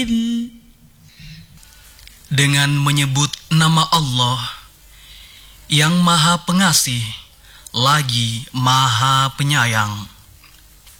Dengan menyebut nama Allah yang Maha Pengasih lagi Maha Penyayang.